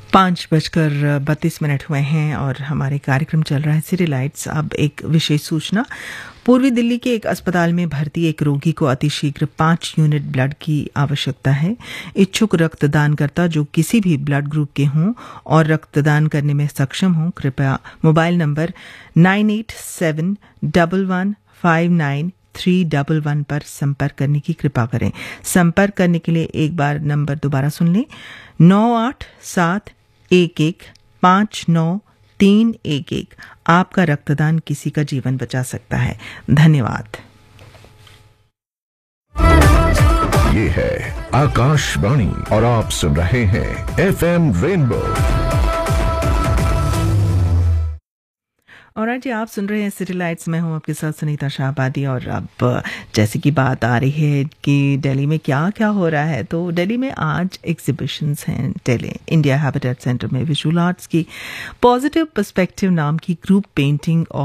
5:32 हुए हैं और हमारे कार्यक्रम चल रहा है सिटी लाइट्स। अब एक विशेष सूचना। पूर्वी दिल्ली के एक अस्पताल में भर्ती एक रोगी को अतिशीघ्र 5 यूनिट ब्लड की आवश्यकता है। इच्छुक रक्तदानकर्ता जो किसी भी ब्लड ग्रुप के हों और रक्तदान करने में सक्षम हों, कृपया मोबाइल नंबर 9871159311 पर संपर्क करने की कृपा करें। संपर्क करने के लिए एक बार नंबर दोबारा सुन लें, 9871159311। आपका रक्तदान किसी का जीवन बचा सकता है। धन्यवाद। ये है आकाशवाणी और आप सुन रहे हैं FM रेनबो। और आज आप सुन रहे हैं सिटी लाइट्स में हूँ आपके साथ सुनीता शाहबादी। और अब जैसे कि बात आ रही है कि दिल्ली में क्या क्या हो रहा है, तो दिल्ली में आज एग्जीबिशंस हैं। दिल्ली इंडिया हैबिटेट सेंटर में विजुअल आर्ट्स की पॉजिटिव पर्सपेक्टिव नाम की ग्रुप पेंटिंग